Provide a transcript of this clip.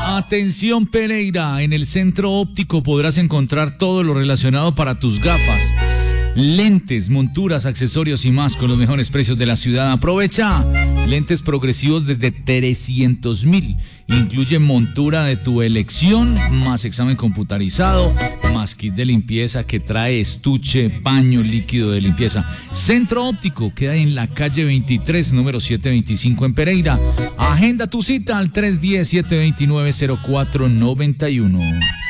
Atención Pereira, en el Centro Óptico podrás encontrar todo lo relacionado para tus gafas. Lentes, monturas, accesorios y más con los mejores precios de la ciudad. Aprovecha. Lentes progresivos desde 300.000. Incluye montura de tu elección, más examen computarizado, más kit de limpieza que trae estuche, paño, líquido de limpieza. Centro Óptico queda en la calle 23, número 725 en Pereira. Agenda tu cita al 310-729-0491.